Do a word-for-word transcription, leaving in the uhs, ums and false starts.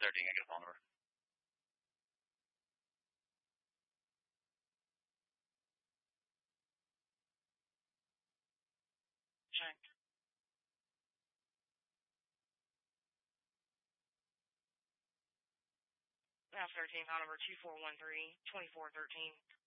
thirteen, I get a phone number. Check. Now thirteen, phone number two four one three, two four one three.